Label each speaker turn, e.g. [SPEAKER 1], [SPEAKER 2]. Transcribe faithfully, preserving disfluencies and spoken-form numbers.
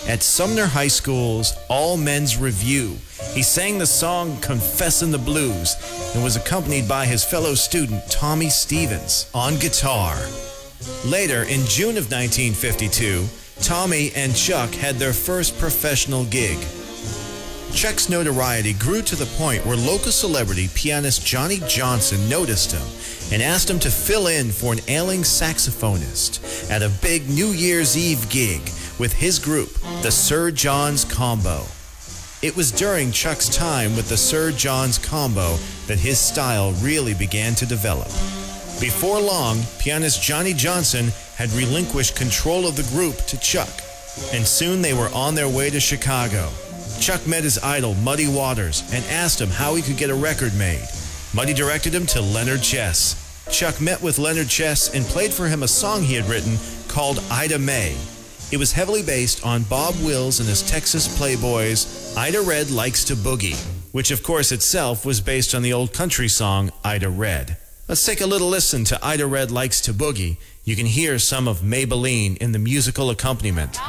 [SPEAKER 1] at Sumner High School's All Men's Review. He sang the song Confessin' the Blues and was accompanied by his fellow student Tommy Stevens on guitar. Later, in June of nineteen fifty-two, Tommy and Chuck had their first professional gig. Chuck's notoriety grew to the point where local celebrity pianist Johnny Johnson noticed him and asked him to fill in for an ailing saxophonist at a big New Year's Eve gig with his group, the Sir John's Combo. It was during Chuck's time with the Sir John's Combo that his style really began to develop. Before long, pianist Johnny Johnson had relinquished control of the group to Chuck, and soon they were on their way to Chicago. Chuck met his idol, Muddy Waters, and asked him how he could get a record made. Muddy directed him to Leonard Chess. Chuck met with Leonard Chess and played for him a song he had written called Ida May. It was heavily based on Bob Wills and his Texas Playboys' Ida Red Likes to Boogie, which of course itself was based on the old country song Ida Red. Let's take a little listen to Ida Red Likes to Boogie. You can hear some of Maybelline in the musical accompaniment.